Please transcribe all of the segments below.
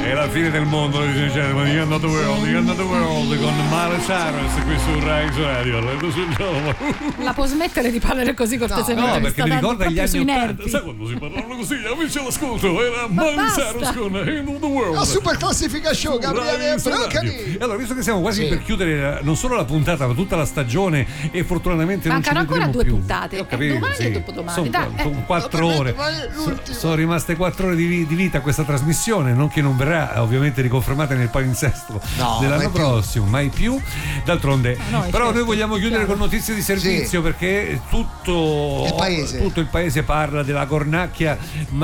È la fine del mondo, ladies and gentlemen. The end of the world, the end of the world, con Miley Cyrus qui su Rai Radio. La può smettere di parlare così cortesemente? No, perché mi ricorda gli anni 80. Sai quando si parlavano così? Amici all'ascolto, era Miley Cyrus con End of the World. La super classifica show, Gabriele Brancani. E allora, visto che siamo quasi per chiudere non solo la puntata, ma tutta la stagione, e fortunatamente mancano non ci ancora 2 più. puntate. Domani e dopodomani. Sono 4 ore. Sono rimaste 4 ore di vita a questa trasmissione, non che non verrà ovviamente riconfermata nel palinsesto dell'anno prossimo, mai più. D'altronde, però noi vogliamo chiudere con notizie di servizio, perché tutto il paese parla della cornacchia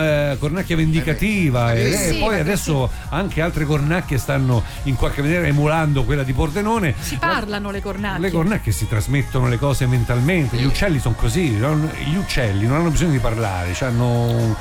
vendicativa, e poi adesso anche altre cornacchie stanno in qualche maniera emulando quella di Pordenone. Si parlano le cornacchie. Le cornacchie si trasmettono le cose mentalmente. Gli uccelli sono così, gli uccelli non hanno bisogno di parlare, hanno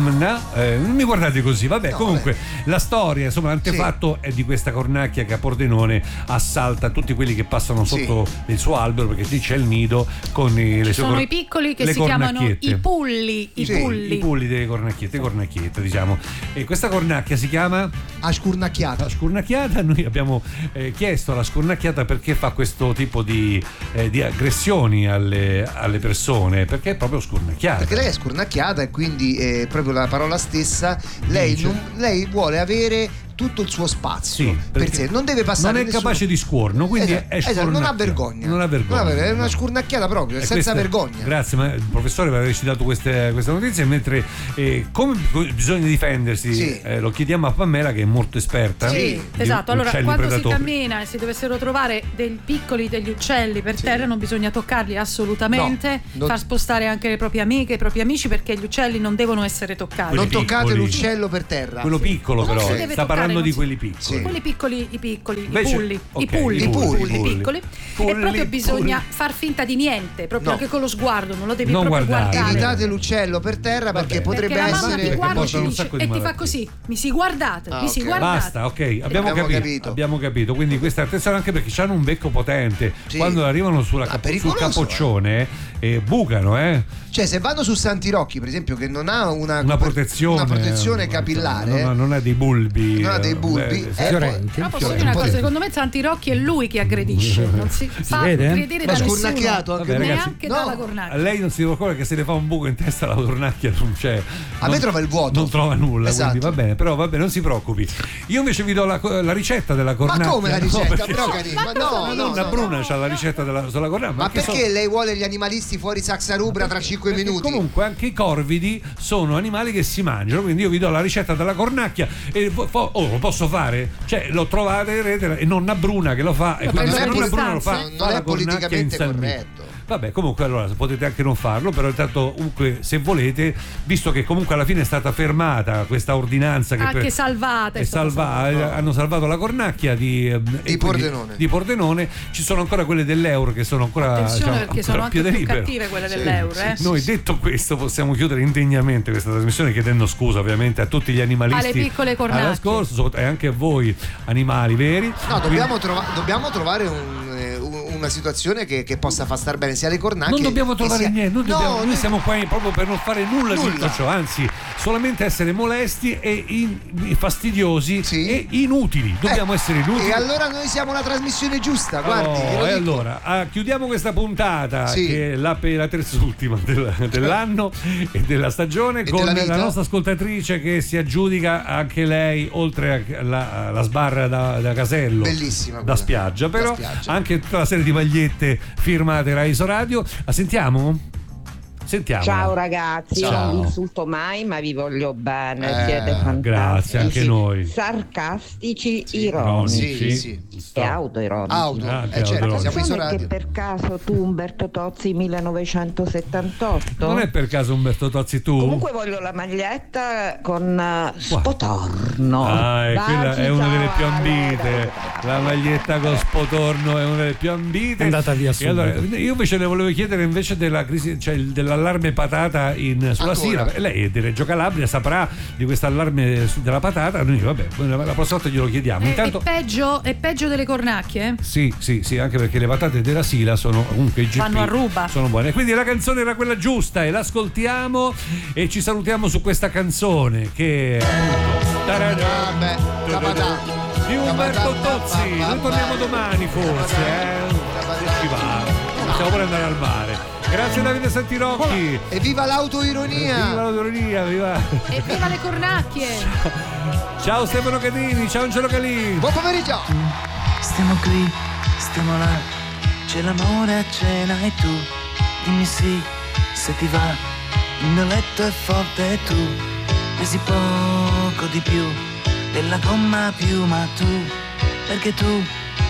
non mi guardate così, vabbè, comunque la storia, insomma, l'antefatto è di questa cornacchia che a Pordenone assalta tutti quelli che passano sotto il suo albero, perché lì c'è il nido con le sono i piccoli che si chiamano i pulli, i pulli delle cornacchiette, diciamo. E questa cornacchia si chiama scurnacchiata. Noi abbiamo chiesto alla scurnacchiata perché fa questo tipo di aggressioni alle persone, perché è proprio scurnacchiata. Perché lei è scurnacchiata e quindi proprio la parola stessa, lei vuole avere tutto il suo spazio per sé, non deve passare, non è capace di scorno, quindi non ha vergogna, è una scurnacchiata proprio, senza vergogna. Grazie, ma il professore aveva recitato queste notizie, mentre come bisogna difendersi lo chiediamo a Pamela, che è molto esperta. Esatto. Allora, quando si cammina e si dovessero trovare degli uccelli per terra, non bisogna toccarli assolutamente, far spostare anche le proprie amiche, i propri amici, perché gli uccelli non devono essere toccati. Non toccate l'uccello per terra. Quello piccolo, però sta parlando di quelli piccoli. Quelli piccoli, i piccoli, invece, i pulli piccoli. E proprio bisogna far finta di niente, proprio anche con lo sguardo, non lo devi proprio guardare. Evitate l'uccello per terra, perché potrebbe essere e ti fa così, mi si guardate. Basta, ok, abbiamo capito. Quindi questa attenzione, anche perché hanno un becco potente. Quando arrivano sul capoccione bucano, Cioè, se vanno su Santi Rocchi, per esempio, che non ha una protezione capillare, non ha dei bulbi, però posso dire una cosa, secondo me Santi Rocchi è lui che aggredisce, non si fa vedere da nessuno, neanche dalla cornacchia. Lei non si ricorda che se le fa un buco in testa la cornacchia non c'è, a me trova il vuoto, non trova nulla, quindi va bene, però vabbè, non si preoccupi. Io invece vi do la ricetta della cornacchia. Ma come la ricetta? La Bruna c'ha la ricetta sulla cornacchia. Ma perché lei vuole gli animalisti fuori Saxarubra tra 5 minuti? Comunque anche i corvidi sono animali che si mangiano, quindi io vi do la ricetta della cornacchia e lo posso fare? Cioè, lo trovate e nonna Bruna che lo fa, e quindi se nonna Bruna lo fa, non è politicamente corretto. Vabbè, comunque allora potete anche non farlo, però intanto comunque, se volete, visto che comunque alla fine è stata fermata questa ordinanza che anche salvata, hanno salvato la cornacchia di Pordenone, ci sono ancora quelle dell'euro che sono ancora, perché sono anche più cattive quelle dell'euro. Noi detto questo possiamo chiudere indegnamente questa trasmissione, chiedendo scusa ovviamente a tutti gli animalisti, alle piccole cornacchie, e anche a voi animali veri. Dobbiamo trovare una situazione che possa far star bene sia le cornacchie. Non dobbiamo trovare niente, noi siamo qua proprio per non fare nulla di tutto ciò, anzi solamente essere molesti e fastidiosi e inutili. Dobbiamo essere inutili. E allora noi siamo la trasmissione giusta, guardi. E allora chiudiamo questa puntata, che è la terz'ultima dell'anno e della stagione, con la nostra ascoltatrice che si aggiudica anche lei, oltre alla sbarra da casello, bellissima, da spiaggia, però anche tutta la serie di magliette firmate Rai Radio. La sentiamo? Ciao ragazzi, non vi insulto mai, ma vi voglio bene, siete fantastici. Grazie, anche noi. Sarcastici, ironici e autoironici. Siamo isolati. Che per caso tu, Umberto Tozzi 1978? Non è per caso Umberto Tozzi tu? Comunque voglio la maglietta con Spotorno. Quella è una delle più ambite. La maglietta con Spotorno è una delle più ambite. È andata via subito. Allora, io invece le volevo chiedere invece della crisi, cioè dell'allarme patata sulla Sira. Lei è di Reggio Calabria, saprà di questo allarme della patata. Noi la prossima volta glielo chiediamo. Intanto è peggio delle cornacchie? Sì, anche perché le patate della Sila sono comunque IGP, vanno a ruba, sono buone. Quindi la canzone era quella giusta e l'ascoltiamo e ci salutiamo su questa canzone che appunto di Umberto Tozzi. Noi torniamo domani forse, se ci va. Possiamo pure andare al mare. Grazie Davide Santirocchi. E viva l'autoironia. Viva l'autoironia, viva. E viva le cornacchie. Ciao Stefano Cadini, ciao Angelo Calì. Buon pomeriggio. Stiamo qui, stiamo là, c'è l'amore a cena e tu dimmi sì, se ti va. Il mio letto è forte e tu pesi poco di più della gomma piuma, tu, perché tu